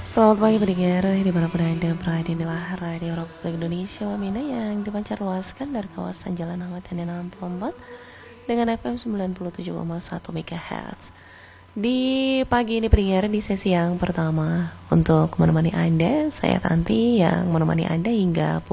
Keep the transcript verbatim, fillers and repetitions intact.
Selamat pagi pendengar dimanapun Anda berada, inilah Radio Republik Indonesia Wamena yang dipancar luaskan dari kawasan Jalan Ahmad Yani enam puluh empat dengan F M sembilan puluh tujuh koma satu MHz. Di pagi ini pendengar, di sesi yang pertama untuk menemani Anda, saya Tanti yang menemani Anda hingga